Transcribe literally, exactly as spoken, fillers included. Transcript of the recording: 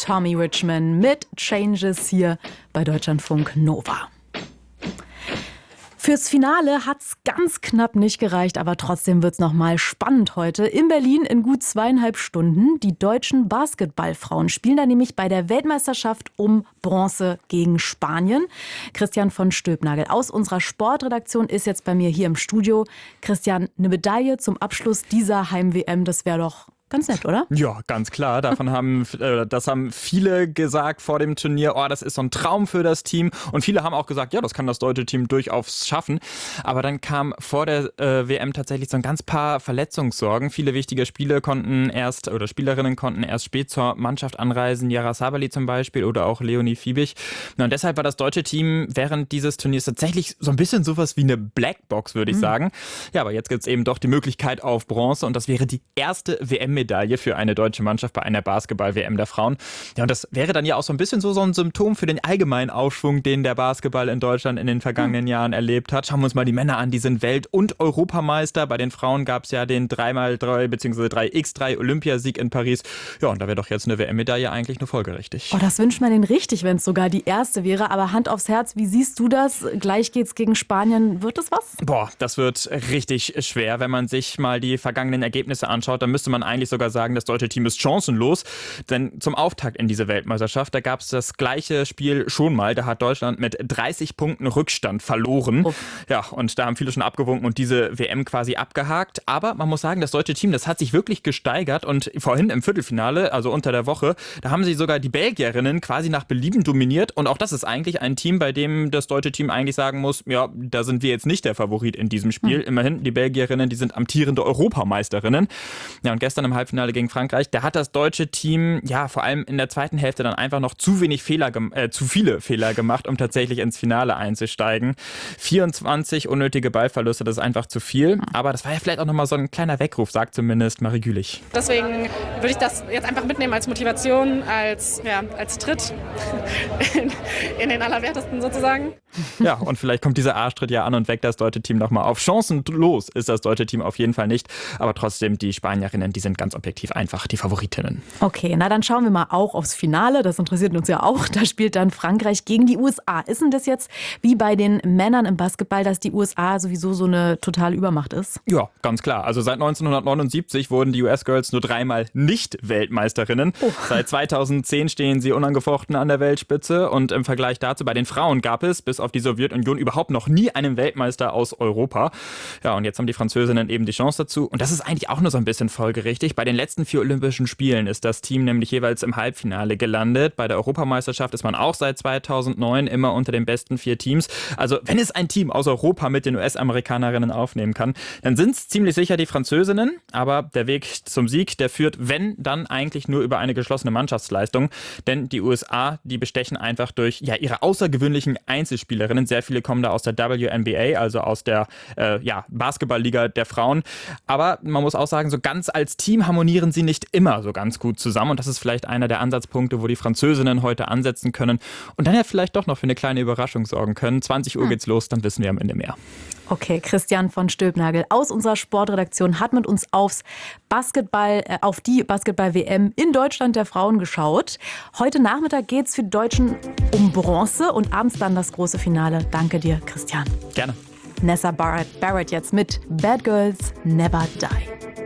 Tommy Richman mit Changes hier bei Deutschlandfunk Nova. Fürs Finale hat's ganz knapp nicht gereicht, aber trotzdem wird's noch mal spannend heute. In Berlin in gut zweieinhalb Stunden. Die deutschen Basketballfrauen spielen da nämlich bei der Weltmeisterschaft um Bronze gegen Spanien. Christian von Stülpnagel aus unserer Sportredaktion ist jetzt bei mir hier im Studio. Christian, eine Medaille zum Abschluss dieser Heim-W M, das wäre doch ganz nett, oder? Ja, ganz klar. Davon haben, äh, das haben viele gesagt vor dem Turnier. Oh, das ist so ein Traum für das Team. Und viele haben auch gesagt, ja, das kann das deutsche Team durchaus schaffen. Aber dann kam vor der äh, W M tatsächlich so ein ganz paar Verletzungssorgen. Viele wichtige Spiele konnten erst, oder Spielerinnen konnten erst spät zur Mannschaft anreisen. Yara Sabali zum Beispiel oder auch Leonie Fiebig. Na, und deshalb war das deutsche Team während dieses Turniers tatsächlich so ein bisschen sowas wie eine Blackbox, würde ich mhm. sagen. Ja, aber jetzt gibt es eben doch die Möglichkeit auf Bronze. Und das wäre die erste W M Medaille für eine deutsche Mannschaft bei einer Basketball-W M der Frauen. Ja, und das wäre dann ja auch so ein bisschen so, so ein Symptom für den allgemeinen Aufschwung, den der Basketball in Deutschland in den vergangenen mhm. Jahren erlebt hat. Schauen wir uns mal die Männer an, die sind Welt- und Europameister. Bei den Frauen gab es ja den drei mal drei bzw. drei mal drei Olympiasieg in Paris. Ja, und da wäre doch jetzt eine W M-Medaille eigentlich nur folgerichtig. Oh, das wünscht man denen richtig, wenn es sogar die erste wäre. Aber Hand aufs Herz, wie siehst du das? Gleich geht's gegen Spanien. Wird das was? Boah, das wird richtig schwer. Wenn man sich mal die vergangenen Ergebnisse anschaut, dann müsste man eigentlich sogar sagen, das deutsche Team ist chancenlos. Denn zum Auftakt in diese Weltmeisterschaft, da gab es das gleiche Spiel schon mal. Da hat Deutschland mit dreißig Punkten Rückstand verloren. Oh. Ja, und da haben viele schon abgewunken und diese W M quasi abgehakt. Aber man muss sagen, das deutsche Team, das hat sich wirklich gesteigert. Und vorhin im Viertelfinale, also unter der Woche, da haben sie sogar die Belgierinnen quasi nach Belieben dominiert. Und auch das ist eigentlich ein Team, bei dem das deutsche Team eigentlich sagen muss, ja, da sind wir jetzt nicht der Favorit in diesem Spiel. Hm. Immerhin, die Belgierinnen, die sind amtierende Europameisterinnen. Ja, und gestern im Halbfinale gegen Frankreich, da hat das deutsche Team ja vor allem in der zweiten Hälfte dann einfach noch zu wenig Fehler, äh, zu viele Fehler gemacht, um tatsächlich ins Finale einzusteigen. vierundzwanzig unnötige Ballverluste, das ist einfach zu viel. Aber das war ja vielleicht auch nochmal so ein kleiner Weckruf, sagt zumindest Marie Gülich. Deswegen würde ich das jetzt einfach mitnehmen als Motivation, als, ja, als Tritt in, in den Allerwertesten sozusagen. Ja, und vielleicht kommt dieser Arschtritt ja an und weckt das deutsche Team nochmal auf. Chancenlos ist das deutsche Team auf jeden Fall nicht. Aber trotzdem, die Spanierinnen, die sind ganz objektiv einfach die Favoritinnen. Okay, na dann schauen wir mal auch aufs Finale. Das interessiert uns ja auch. Da spielt dann Frankreich gegen die U S A. Ist denn das jetzt wie bei den Männern im Basketball, dass die U S A sowieso so eine totale Übermacht ist? Ja, ganz klar. Also seit neunzehnhundertneunundsiebzig wurden die U S-Girls nur dreimal nicht Weltmeisterinnen. Oh. Seit zweitausendzehn stehen sie unangefochten an der Weltspitze. Und im Vergleich dazu, bei den Frauen gab es bis auf die Sowjetunion überhaupt noch nie einen Weltmeister aus Europa. Ja, und jetzt haben die Französinnen eben die Chance dazu. Und das ist eigentlich auch nur so ein bisschen folgerichtig. Bei den letzten vier Olympischen Spielen ist das Team nämlich jeweils im Halbfinale gelandet. Bei der Europameisterschaft ist man auch seit zweitausendneun immer unter den besten vier Teams. Also wenn es ein Team aus Europa mit den U S-Amerikanerinnen aufnehmen kann, dann sind es ziemlich sicher die Französinnen. Aber der Weg zum Sieg, der führt, wenn, dann eigentlich nur über eine geschlossene Mannschaftsleistung. Denn die U S A, die bestechen einfach durch ja, ihre außergewöhnlichen Einzelspielerinnen. Sehr viele kommen da aus der W N B A, also aus der äh, ja, Basketballliga der Frauen. Aber man muss auch sagen, so ganz als Team harmonieren sie nicht immer so ganz gut zusammen. Und das ist vielleicht einer der Ansatzpunkte, wo die Französinnen heute ansetzen können. Und dann ja vielleicht doch noch für eine kleine Überraschung sorgen können. zwanzig Uhr hm. geht's los, dann wissen wir am Ende mehr. Okay, Christian von Stülpnagel aus unserer Sportredaktion hat mit uns aufs Basketball, äh, auf die Basketball-W M in Deutschland der Frauen geschaut. Heute Nachmittag geht es für die Deutschen um Bronze und abends dann das große Finale. Danke dir, Christian. Gerne. Nessa Barrett, Barrett jetzt mit Bad Girls Never Die.